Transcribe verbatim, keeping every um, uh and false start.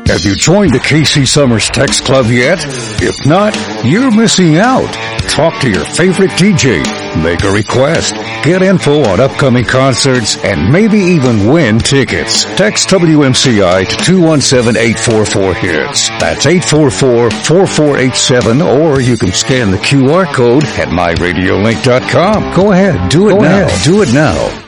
Have you joined the K C Summers Text Club yet? If not, you're missing out. Talk to your favorite D J, make a request, get info on upcoming concerts, and maybe even win tickets. Text W M C I to two one seven, eight four four, HITS. That's eight four four, four four eight seven, or you can scan the Q R code at my radio link dot com. Go ahead, do it Go now. Ahead, do it now.